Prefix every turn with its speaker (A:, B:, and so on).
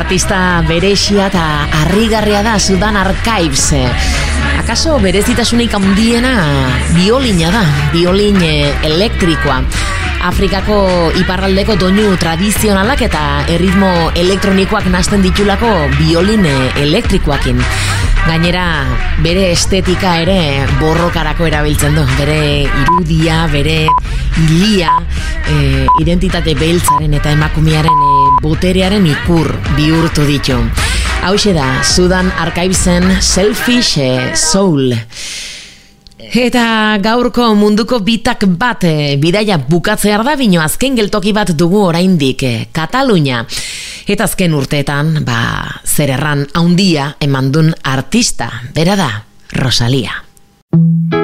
A: Artista berezia eta harrigarria da Sudan Archives. Akaso berezitasunik handiena biolina da, biolin elektrikoa. Afrikako iparraldeko doinu tradizionalak eta erritmo elektronikoak nahasten ditulako biolin elektrikoakin. Gainera, bere estetika ere borrokarako erabiltzen du. Bere irudia, bere hilia, identitate beltzaren eta emakumearen boterearen ikur bihurtu ditu. Hauxe da, Sudan Archivesen Selfish Soul. Eta gaurko munduko bitak bat bidaia bukatzear da, bino azken geltoki bat dugu oraindik, Katalunia. Eta azken urteetan, zer erran handia emandun artista, bera da, Rosalía.